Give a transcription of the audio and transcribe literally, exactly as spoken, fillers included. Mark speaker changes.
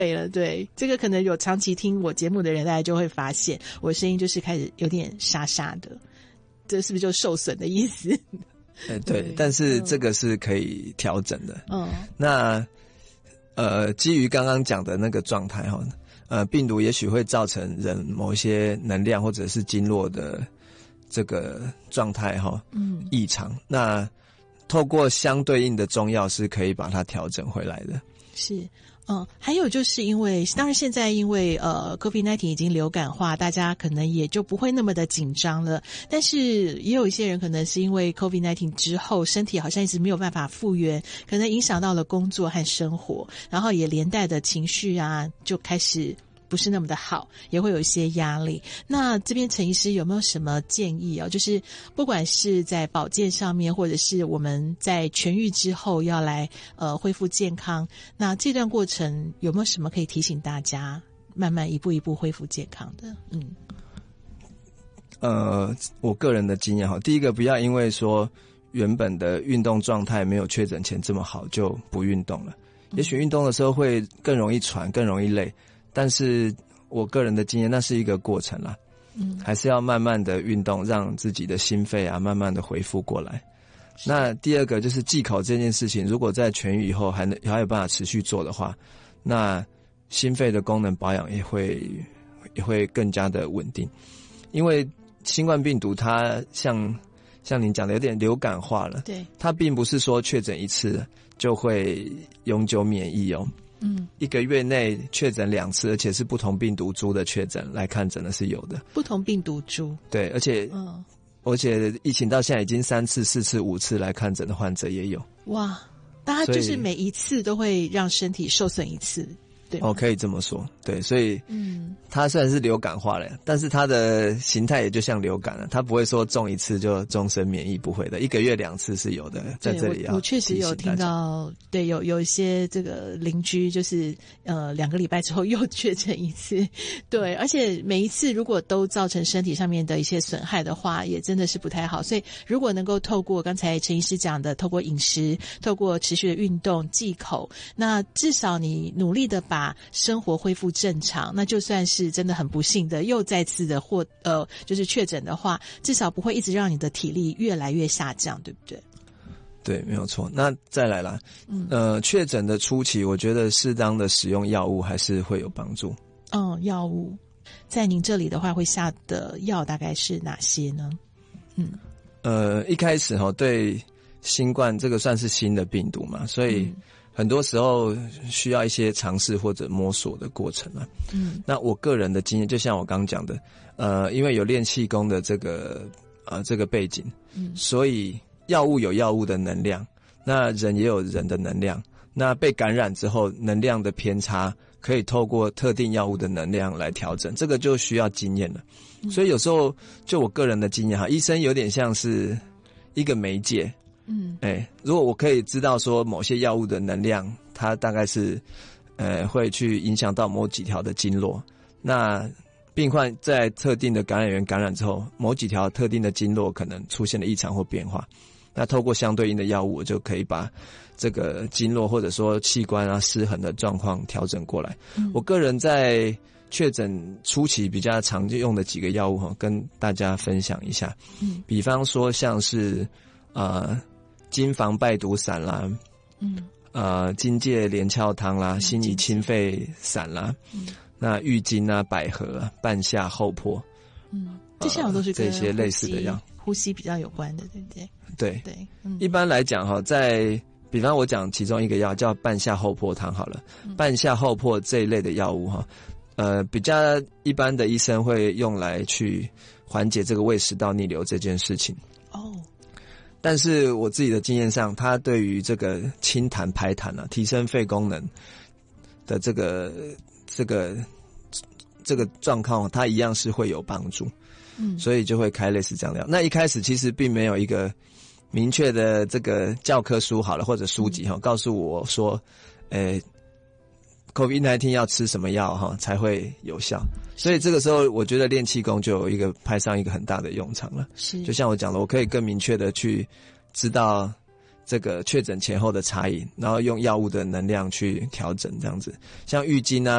Speaker 1: 对了，对，这个可能有长期听我节目的人，大家就会发现我声音就是开始有点沙沙的，这是不是就受损的意思？
Speaker 2: 哎，对，对，但是这个是可以调整的。
Speaker 1: 嗯，
Speaker 2: 那呃，基于刚刚讲的那个状态哈，呃，病毒也许会造成人某一些能量或者是经络的这个状态哈，嗯，异常。那透过相对应的中药是可以把它调整回来的。
Speaker 1: 是。嗯，还有就是因为，当然现在因为呃 COVID 十九 已经流感化，大家可能也就不会那么的紧张了。但是也有一些人可能是因为 COVID 十九 之后，身体好像一直没有办法复原，可能影响到了工作和生活，然后也连带的情绪啊就开始不是那么的好，也会有一些压力。那这边陈医师有没有什么建议啊？就是不管是在保健上面，或者是我们在痊愈之后要来呃恢复健康，那这段过程有没有什么可以提醒大家，慢慢一步一步恢复健康的？嗯，
Speaker 2: 呃，我个人的经验哈，第一个不要因为说原本的运动状态没有确诊前这么好就不运动了。也许运动的时候会更容易喘，更容易累。但是我个人的经验，那是一个过程啦，嗯，还是要慢慢的运动，让自己的心肺啊慢慢的恢复过来。那第二个就是忌口这件事情，如果在痊愈以后还能还有办法持续做的话，那心肺的功能保养也会也会更加的稳定。因为新冠病毒它像像您讲的有点流感化了，
Speaker 1: 对，
Speaker 2: 它并不是说确诊一次就会永久免疫哦。嗯，一个月内确诊两次，而且是不同病毒株的确诊来看诊的是有的。
Speaker 1: 不同病毒株，
Speaker 2: 对，而且嗯，而且疫情到现在已经三次、四次、五次来看诊的患者也有。
Speaker 1: 哇，那他就是每一次都会让身体受损一次。对哦，
Speaker 2: 可以这么说，对，所以嗯，它虽然是流感化了，但是它的形态也就像流感了，它不会说中一次就终身免疫，不会的，一个月两次是有的，在这里要
Speaker 1: 我我确实有听到，对，有有一些这个邻居就是呃两个礼拜之后又确诊一次，对，而且每一次如果都造成身体上面的一些损害的话，也真的是不太好，所以如果能够透过刚才陈医师讲的，透过饮食，透过持续的运动，忌口，那至少你努力的把把生活恢复正常，那就算是真的很不幸的又再次的或呃就是确诊的话，至少不会一直让你的体力越来越下降，对不对？
Speaker 2: 对，没有错。那再来啦，嗯，呃，确诊的初期，我觉得适当的使用药物还是会有帮助。
Speaker 1: 嗯，药物在您这里的话，会下的药大概是哪些呢？嗯，
Speaker 2: 呃，一开始哈，对新冠这个算是新的病毒嘛，所以。嗯，很多时候需要一些尝试或者摸索的过程啊。嗯，那我个人的经验，就像我刚讲的，呃，因为有练气功的这个呃这个背景，嗯，所以药物有药物的能量，那人也有人的能量。那被感染之后，能量的偏差可以透过特定药物的能量来调整，这个就需要经验了。嗯，所以有时候就我个人的经验哈，医生有点像是一个媒介。嗯，哎，如果我可以知道说某些药物的能量，它大概是，呃，会去影响到某几条的经络，那病患在特定的感染源感染之后，某几条特定的经络可能出现了异常或变化，那透过相对应的药物，我就可以把这个经络或者说器官啊失衡的状况调整过来。嗯，我个人在确诊初期比较常用的几个药物哈，跟大家分享一下。嗯，比方说像是呃。金防败毒散啦，嗯，呃，金芥连翘汤啦，辛夷清肺散啦，嗯，那郁金啊、百合啊、半夏、厚朴，嗯，
Speaker 1: 这些都是跟
Speaker 2: 这些类似的药，
Speaker 1: 呼吸比较有关的，对不对？
Speaker 2: 对
Speaker 1: 对，嗯，
Speaker 2: 一般来讲哈，在比方我讲其中一个药叫半夏厚朴汤好了，嗯，半夏厚朴这一类的药物哈，呃，比较一般的医生会用来去缓解这个胃食道逆流这件事情。哦。但是我自己的经验上，它对于这个清痰排痰啊，提升肺功能的这个这个这个状况，它一样是会有帮助。嗯，所以就会开类似这样的药。那一开始其实并没有一个明确的这个教科书好了，或者书籍哈，告诉我说，呃 ，COVID 十九 要吃什么药哈才会有效。所以这个时候，我觉得练气功就有一个派上一个很大的用场了。是，就像我讲的，我可以更明确的去知道这个确诊前后的差异，然后用药物的能量去调整这样子。像郁金啊